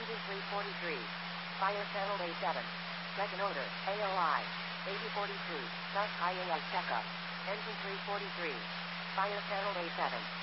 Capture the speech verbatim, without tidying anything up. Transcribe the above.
Engine three forty-three. Fire channel A seven. Second order, A O I. eighty forty-two. Start I A I checkup. Engine three forty-three. Fire channel A seven.